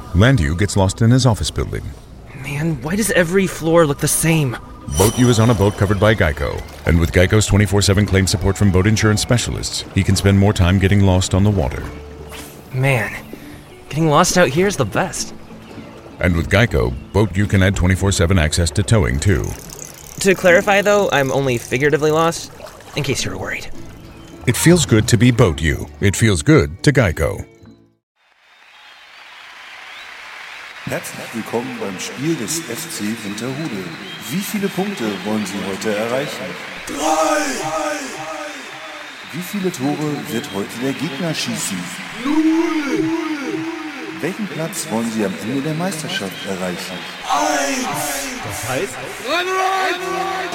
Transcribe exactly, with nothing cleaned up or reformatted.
Landu gets lost in his office building. Man, why does every floor look the same? Boat U is on a boat covered by Geico, and with Geico's twenty-four seven claim support from boat insurance specialists, he can spend more time getting lost on the water. Man, getting lost out here is the best. And with Geico, Boat U can add twenty-four seven access to towing, too. To clarify, though, I'm only figuratively lost, in case you were worried. It feels good to be Boat U. It feels good to Geico. Herzlich willkommen beim Spiel des F C Winterhude. Wie viele Punkte wollen Sie heute erreichen? Drei! Wie viele Tore wird heute der Gegner schießen? Null! Welchen Platz wollen Sie am Ende der Meisterschaft erreichen? Eins! Das heißt... Run, run!